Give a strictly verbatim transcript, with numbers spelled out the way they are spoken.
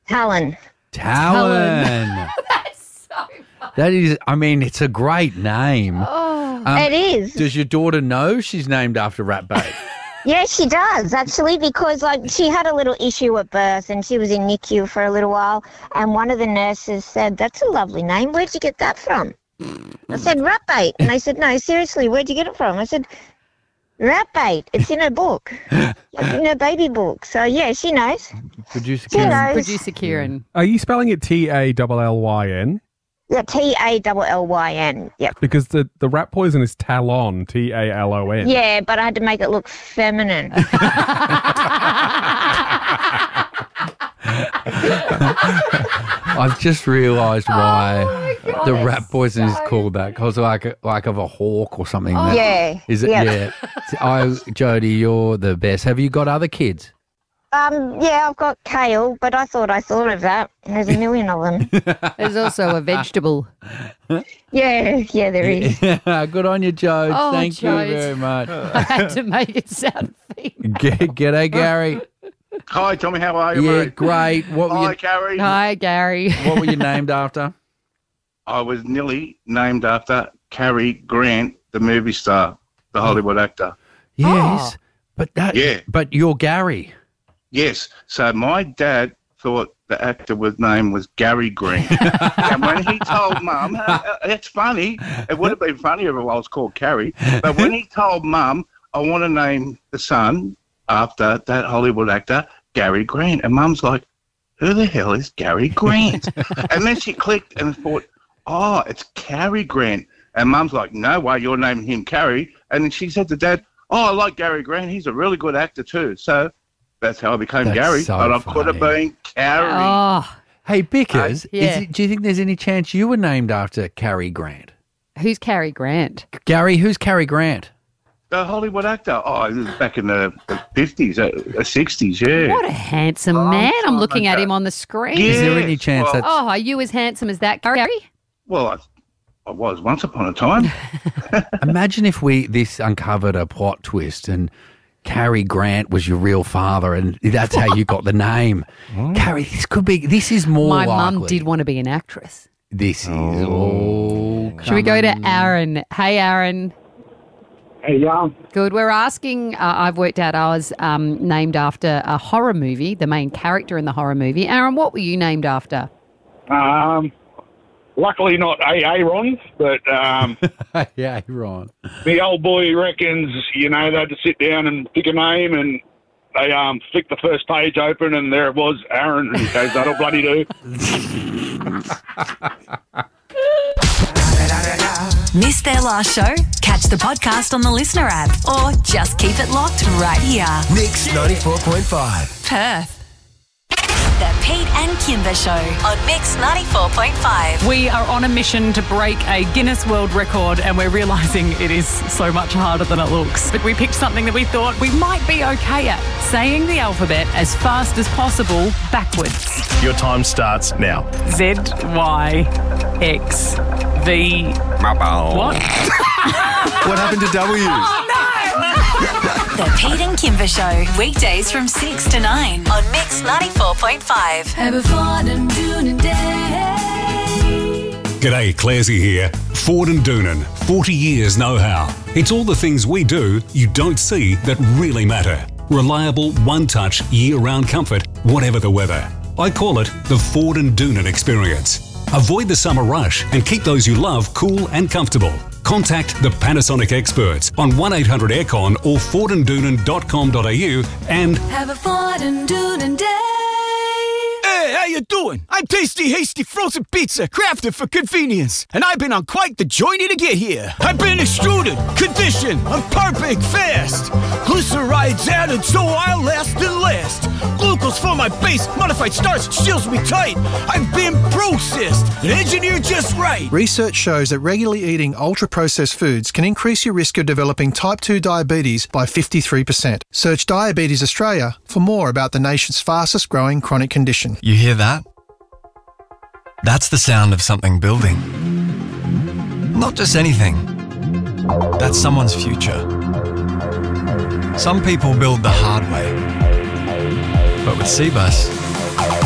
Talon. Talon. That's so funny. That is, I mean, it's a great name. Oh, Um, It is. Does your daughter know she's named after Rat Bait? Yeah, she does, actually, because like she had a little issue at birth and she was in N I C U for a little while, and one of the nurses said, "That's a lovely name. Where'd you get that from?" I said, "Rat Bait." And they said, "No, seriously, where'd you get it from?" I said, "Rat Bait. It's in her book, like in her baby book." So, yeah, she knows. Producer She Karen. knows. Producer Kieran. Are you spelling it T A L L Y N? Yeah, T A L L Y N. Yep. Because the, the rat poison is Talon, T A L O N. Yeah, but I had to make it look feminine. I've just realised why God, the that's rat poison is so called that, because like a, like of a hawk or something. that- Yeah. Is it? Yep. Yeah. Oh, Jody, you're the best. Have you got other kids? Um, yeah, I've got kale, but I thought I thought of that. There's a million of them. There's also a vegetable. Yeah, yeah, there is. Good on you, Jode. Oh, Thank Jode. you very much. I had to make it sound female. G- G'day, Gary. Hi, Tommy. How are you, Yeah, mate? great. What were Hi, you? Gary. Hi, Gary. What were you named after? I was nearly named after Cary Grant, the movie star, the Hollywood actor. Yes, but that. Yeah. But you're Gary. Yes. So my dad thought the actor was name was Gary Grant. And when he told Mum, uh, uh, it's funny. It would have been funnier if I was called Carrie. But when he told Mum, I want to name the son after that Hollywood actor, Gary Grant. And Mum's like, who the hell is Gary Grant? And then she clicked and thought, oh, it's Cary Grant. And Mum's like, no way, you're naming him Carrie. And then she said to Dad, oh, I like Gary Grant. He's a really good actor too. So that's how I became That's Gary. so But I could have funny. been Carrie. Oh, Hey, Bickers, Yeah. is it, do you think there's any chance you were named after Cary Grant? who's Cary Grant? Gary, who's Cary Grant? The Hollywood actor. Oh, this is back in the, the fifties, uh, uh, sixties, yeah. What a handsome Long man. I'm time looking at ago. him on the screen. Yeah. Is there any chance well- that? Oh, are you as handsome as that, Gary? Well, I, I was once upon a time. Imagine if we this uncovered a plot twist and Cary Grant was your real father, and that's how you got the name. Cary, this could be. This is more. My likely. mum did want to be an actress. This is. Oh, Should we go to Aaron? Hey, Aaron. Hey, yeah. Good. We're asking, uh, I've worked out I was um, named after a horror movie, the main character in the horror movie. Aaron, what were you named after? Um, luckily not Aaron, but um, yeah, Ron. the old boy reckons, you know, they had to sit down and pick a name, and they um, flicked the first page open, and there it was, Aaron. And he goes, that'll bloody do. Missed their last show? Catch the podcast on the Listener app or just keep it locked right here. Mix ninety-four point five. Perth. The Pete and Kimber Show on Mix ninety-four point five. We are on a mission to break a Guinness World Record, and we're realising it is so much harder than it looks. But we picked something that we thought we might be okay at, saying the alphabet as fast as possible backwards. Your time starts now. Z, Y, X, V... What? What happened to W? The Pete and Kimber Show, weekdays from six to nine on Mix ninety-four point five. Have a fun and Doonan Day. G'day, Clarsey here. Ford and Doonan, forty years know-how. It's all the things we do you don't see that really matter. Reliable, one-touch, year-round comfort, whatever the weather. I call it the Ford and Doonan experience. Avoid the summer rush and keep those you love cool and comfortable. Contact the Panasonic experts on one eight hundred aircon or ford and doonan dot com dot a u and Have a fun and Doonan Day. Hey, how you doing? I'm Tasty Hasty Frozen Pizza, crafted for convenience. And I've been on quite the journey to get here. I've been extruded, conditioned, I'm perfect fast. Glycerides added so I'll last and last. Glucose for my base, modified starch seals me tight. I've been processed and engineered just right. Research shows that regularly eating ultra-processed foods can increase your risk of developing type two diabetes by fifty-three percent. Search Diabetes Australia for more about the nation's fastest growing chronic condition. You hear that? That's the sound of something building. Not just anything. That's someone's future. Some people build the hard way. But with Cbus,